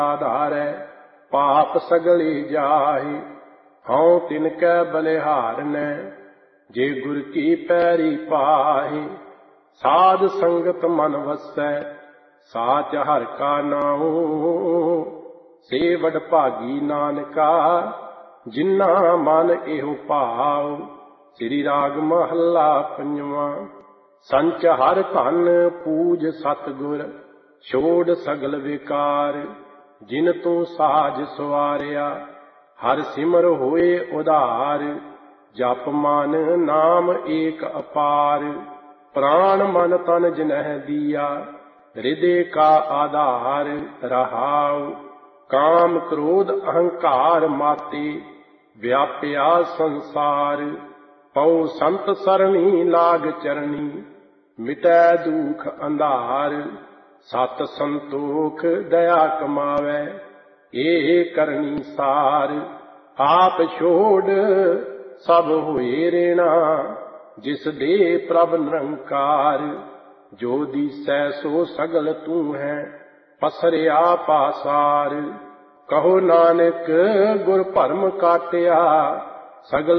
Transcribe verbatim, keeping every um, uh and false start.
आधारै पाप सगले जाहि। हऊँ तिनकै बलिहारनै जे गुर की पैरी पाहि। साध संगत मन वसै साच हर का नाऊ। से वड भागी नानका जिन्ना मन एहो भाव। श्री राग महला पंजवा। संच हर धन पूज सतगुर छोड़ सगल विकार। जिन तू साज सवारिया हर सिमर होए उधार। जप मन नाम एक अपार प्राण मन तन जिनह दिया। हृदय का आधार रहाव। काम क्रोध अहंकार माते व्याप्या संसार। पौ संत सरणी लाग चरणी मिटै दुख अंधार। सत संतोख दया कमावै ए करनी सार। आप छोड़ सब होए रेणा जिस दे प्रभ निरंकार। जो दिसै सो सगल तू है पसरिया पासार। कहो नानक गुर भरम काटिया सगल